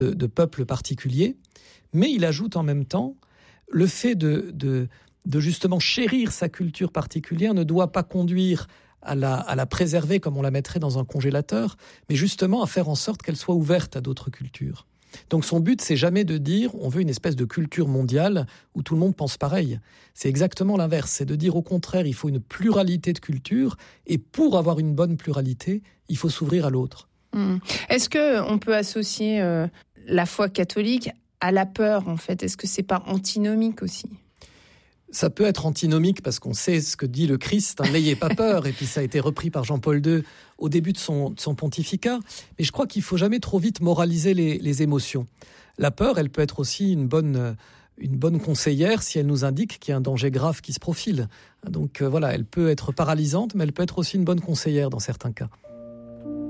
de peuples particuliers, mais il ajoute en même temps le fait de justement chérir sa culture particulière ne doit pas conduire à la préserver comme on la mettrait dans un congélateur, mais justement à faire en sorte qu'elle soit ouverte à d'autres cultures. Donc son but, c'est jamais de dire on veut une espèce de culture mondiale où tout le monde pense pareil. C'est exactement l'inverse, c'est de dire au contraire, il faut une pluralité de cultures, et pour avoir une bonne pluralité, il faut s'ouvrir à l'autre. Est-ce qu'on peut associer la foi catholique à la peur, en fait ? Est-ce que c'est pas antinomique aussi ? Ça peut être antinomique parce qu'on sait ce que dit le Christ, n'ayez pas peur, et puis ça a été repris par Jean-Paul II au début de son pontificat. Mais je crois qu'il ne faut jamais trop vite moraliser les émotions. La peur, elle peut être aussi une bonne conseillère si elle nous indique qu'il y a un danger grave qui se profile. Donc voilà, elle peut être paralysante, mais elle peut être aussi une bonne conseillère dans certains cas.